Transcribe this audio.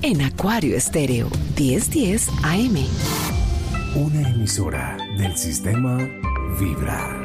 en Acuario Estéreo 1010 AM. Una emisora del sistema Vibra.